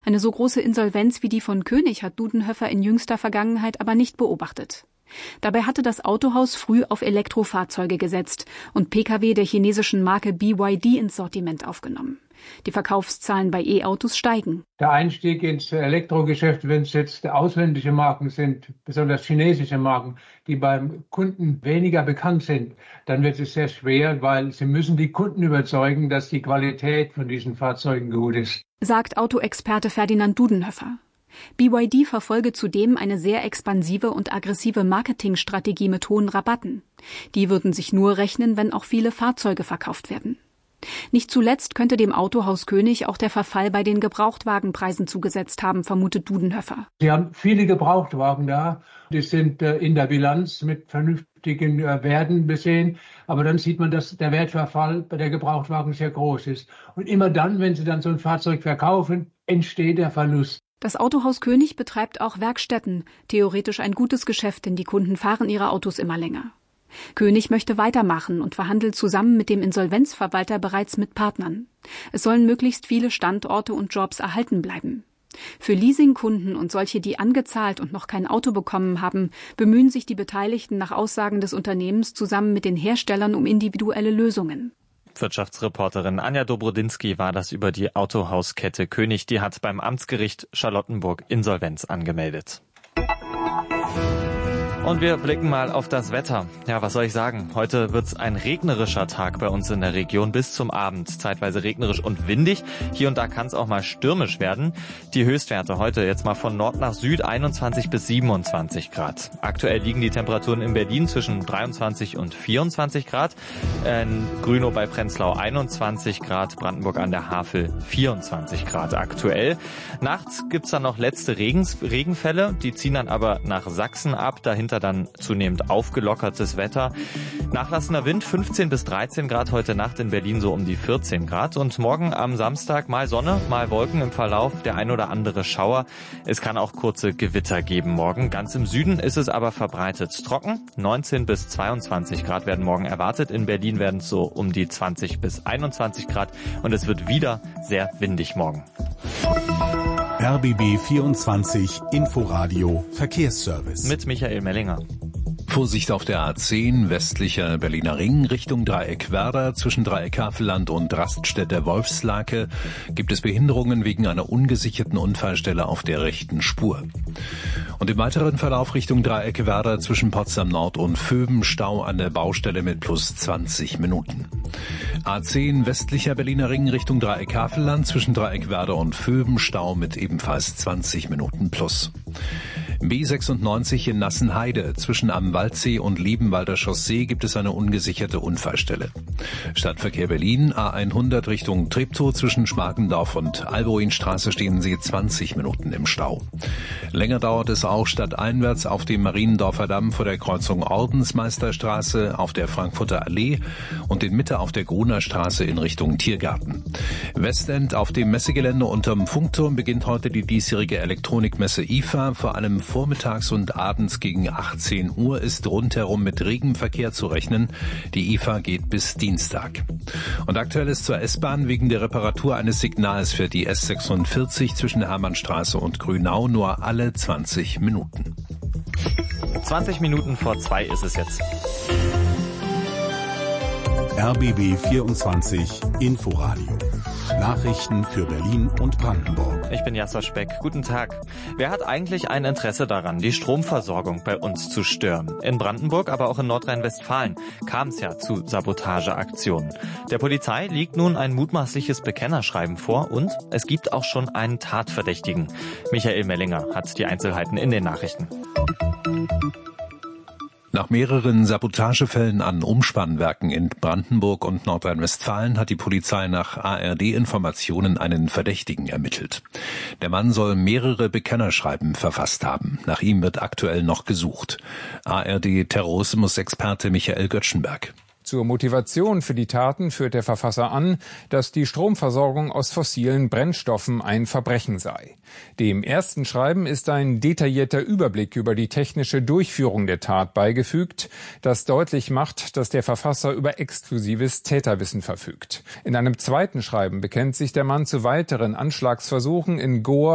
Eine so große Insolvenz wie die von König hat Dudenhöfer in jüngster Vergangenheit aber nicht beobachtet. Dabei hatte das Autohaus früh auf Elektrofahrzeuge gesetzt und Pkw der chinesischen Marke BYD ins Sortiment aufgenommen. Die Verkaufszahlen bei E-Autos steigen. Der Einstieg ins Elektrogeschäft, wenn es jetzt ausländische Marken sind, besonders chinesische Marken, die beim Kunden weniger bekannt sind, dann wird es sehr schwer, weil sie müssen die Kunden überzeugen, dass die Qualität von diesen Fahrzeugen gut ist, sagt Autoexperte Ferdinand Dudenhöfer. BYD verfolge zudem eine sehr expansive und aggressive Marketingstrategie mit hohen Rabatten. Die würden sich nur rechnen, wenn auch viele Fahrzeuge verkauft werden. Nicht zuletzt könnte dem Autohaus König auch der Verfall bei den Gebrauchtwagenpreisen zugesetzt haben, vermutet Dudenhöfer. Sie haben viele Gebrauchtwagen da, die sind in der Bilanz mit vernünftigen Werten besehen, aber dann sieht man, dass der Wertverfall bei der Gebrauchtwagen sehr groß ist. Und immer dann, wenn Sie dann so ein Fahrzeug verkaufen, entsteht der Verlust. Das Autohaus König betreibt auch Werkstätten, theoretisch ein gutes Geschäft, denn die Kunden fahren ihre Autos immer länger. König möchte weitermachen und verhandelt zusammen mit dem Insolvenzverwalter bereits mit Partnern. Es sollen möglichst viele Standorte und Jobs erhalten bleiben. Für Leasingkunden und solche, die angezahlt und noch kein Auto bekommen haben, bemühen sich die Beteiligten nach Aussagen des Unternehmens zusammen mit den Herstellern um individuelle Lösungen. Wirtschaftsreporterin Anja Dobrodinsky war das über die Autohauskette König. Die hat beim Amtsgericht Charlottenburg Insolvenz angemeldet. Und wir blicken mal auf das Wetter. Ja, was soll ich sagen? Heute wird's ein regnerischer Tag bei uns in der Region bis zum Abend. Zeitweise regnerisch und windig. Hier und da kann es auch mal stürmisch werden. Die Höchstwerte heute jetzt mal von Nord nach Süd 21 bis 27 Grad. Aktuell liegen die Temperaturen in Berlin zwischen 23 und 24 Grad. In Grünow bei Prenzlau 21 Grad. Brandenburg an der Havel 24 Grad aktuell. Nachts gibt's dann noch letzte Regenfälle. Die ziehen dann aber nach Sachsen ab. Dahinter dann zunehmend aufgelockertes Wetter. Nachlassender Wind 15 bis 13 Grad heute Nacht in Berlin so um die 14 Grad. Und morgen am Samstag mal Sonne, mal Wolken im Verlauf, der ein oder andere Schauer. Es kann auch kurze Gewitter geben morgen. Ganz im Süden ist es aber verbreitet trocken. 19 bis 22 Grad werden morgen erwartet. In Berlin werden es so um die 20 bis 21 Grad. Und es wird wieder sehr windig morgen. RBB 24 Inforadio Verkehrsservice. Mit Michael Mellinger. Vorsicht auf der A10, westlicher Berliner Ring, Richtung Dreieck Werder, zwischen Dreieck Havelland und Raststätte Wolfslake gibt es Behinderungen wegen einer ungesicherten Unfallstelle auf der rechten Spur. Und im weiteren Verlauf Richtung Dreieck Werder zwischen Potsdam Nord und Vöben Stau an der Baustelle mit plus 20 Minuten. A10, westlicher Berliner Ring, Richtung Dreieck Havelland, zwischen Dreieck Werder und Vöben Stau mit ebenfalls 20 Minuten plus. B96 in Nassenheide. Zwischen am Waldsee und Liebenwalder Chaussee gibt es eine ungesicherte Unfallstelle. Stadtverkehr Berlin, A100 Richtung Treptow. Zwischen Schmargendorf und Alboinstraße stehen Sie 20 Minuten im Stau. Länger dauert es auch stadteinwärts auf dem Mariendorfer Damm vor der Kreuzung Ordensmeisterstraße, auf der Frankfurter Allee und in Mitte auf der Gruner Straße in Richtung Tiergarten. Westend auf dem Messegelände unterm Funkturm beginnt heute die diesjährige Elektronikmesse IFA. Vor allem vormittags und abends gegen 18 Uhr ist rundherum mit Regenverkehr zu rechnen. Die IFA geht bis Dienstag. Und aktuell ist zur S-Bahn wegen der Reparatur eines Signals für die S46 zwischen Hermannstraße und Grünau nur alle 20 Minuten. 20 Minuten vor 2 ist es jetzt. RBB 24 Inforadio. Nachrichten für Berlin und Brandenburg. Ich bin Jasper Speck. Guten Tag. Wer hat eigentlich ein Interesse daran, die Stromversorgung bei uns zu stören? In Brandenburg, aber auch in Nordrhein-Westfalen kam es ja zu Sabotageaktionen. Der Polizei liegt nun ein mutmaßliches Bekennerschreiben vor und es gibt auch schon einen Tatverdächtigen. Michael Mellinger hat die Einzelheiten in den Nachrichten. Nach mehreren Sabotagefällen an Umspannwerken in Brandenburg und Nordrhein-Westfalen hat die Polizei nach ARD-Informationen einen Verdächtigen ermittelt. Der Mann soll mehrere Bekennerschreiben verfasst haben. Nach ihm wird aktuell noch gesucht. ARD-Terrorismus-Experte Michael Göttschenberg. Zur Motivation für die Taten führt der Verfasser an, dass die Stromversorgung aus fossilen Brennstoffen ein Verbrechen sei. Dem ersten Schreiben ist ein detaillierter Überblick über die technische Durchführung der Tat beigefügt, das deutlich macht, dass der Verfasser über exklusives Täterwissen verfügt. In einem zweiten Schreiben bekennt sich der Mann zu weiteren Anschlagsversuchen in Goa,